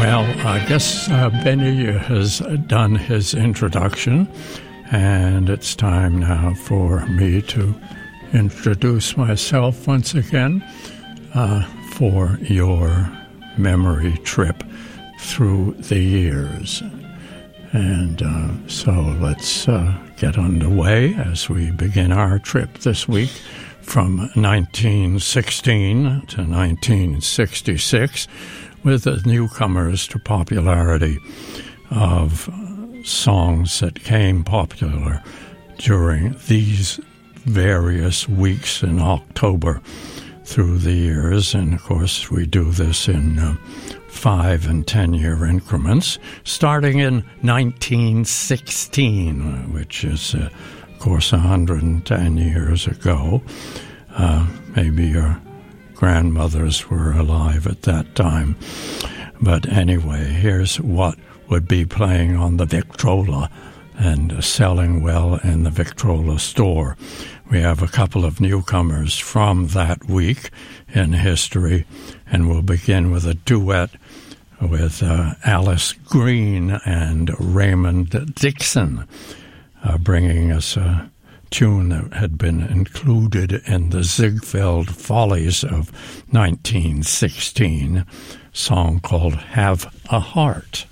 Well, I guess Benny has done his introduction, and it's time now for me to introduce myself once again for your memory trip through the years. And so let's get underway as we begin our trip this week from 1916 to 1966 with the newcomers to popularity of songs that came popular during these various weeks in October through the years. And, of course, we do this in 5- and 10-year increments, starting in 1916, which is, of course, 110 years ago. Maybe your grandmothers were alive at that time. But anyway, here's what would be playing on the Victrola and selling well in the Victrola store. We have a couple of newcomers from that week in history, and we'll begin with a duet with Alice Green and Raymond Dixon, bringing us a tune that had been included in the Ziegfeld Follies of 1916, song called Have a Heart.